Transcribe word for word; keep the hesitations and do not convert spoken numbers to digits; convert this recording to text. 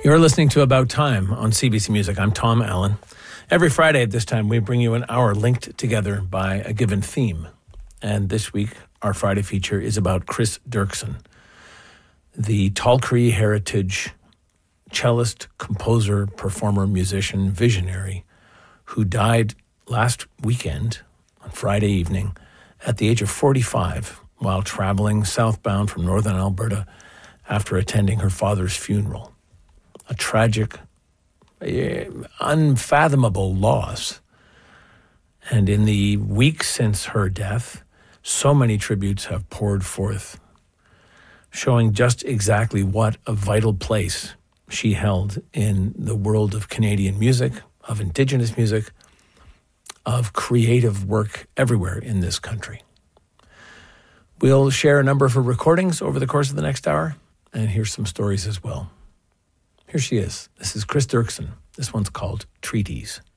You're listening to About Time on C B C Music. I'm Tom Allen. Every Friday at this time, we bring you an hour linked together by a given theme. And this week, our Friday feature is about Chris Dirksen, the Tall Cree heritage cellist, composer, performer, musician, visionary, who died last weekend on Friday evening at the age of forty-five while traveling southbound from northern Alberta after attending her father's funeral. A tragic, unfathomable loss. And in the weeks since her death, so many tributes have poured forth, showing just exactly what a vital place she held in the world of Canadian music, of Indigenous music, of creative work everywhere in this country. We'll share a number of her recordings over the course of the next hour, and here's some stories as well. Here she is. This is Chris Dirksen. This one's called Treaties.